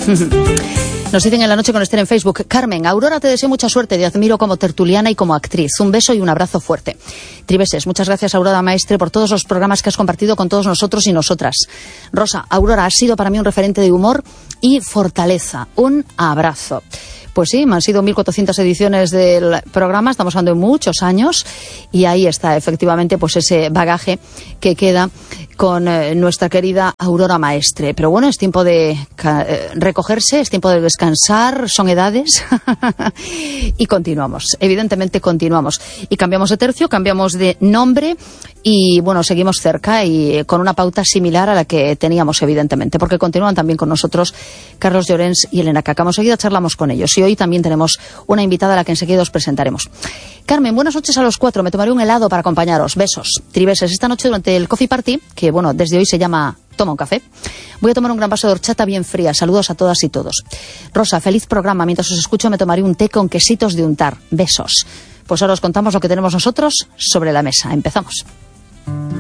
Nos dicen en la noche con Esther en Facebook: Carmen, Aurora, te deseo mucha suerte, te admiro como tertuliana y como actriz. Un beso y un abrazo fuerte. Tribeses, muchas gracias, Aurora Maestre, por todos los programas que has compartido con todos nosotros y nosotras. Rosa, Aurora, has sido para mí un referente de humor y fortaleza. Un abrazo. Pues sí, han sido 1.400 ediciones del programa, estamos hablando de muchos años, y ahí está efectivamente pues ese bagaje que queda con nuestra querida Aurora Maestre. Pero bueno, es tiempo de recogerse, es tiempo de descansar, son edades y continuamos, evidentemente continuamos. Y cambiamos de tercio, cambiamos de nombre y bueno, seguimos cerca y con una pauta similar a la que teníamos evidentemente, porque continúan también con nosotros Carlos Llorens y Elena Caca. Enseguida charlamos con ellos y hoy también tenemos una invitada a la que enseguida os presentaremos. Carmen, buenas noches a los 4, me tomaré un helado para acompañaros. Besos. Tribeses, esta noche durante el Coffee Party, que bueno, desde hoy se llama Toma un café, voy a tomar un gran vaso de horchata bien fría. Saludos a todas y todos. Rosa, feliz programa. Mientras os escucho me tomaré un té con quesitos de untar. Besos. Pues ahora os contamos lo que tenemos nosotros sobre la mesa. Empezamos.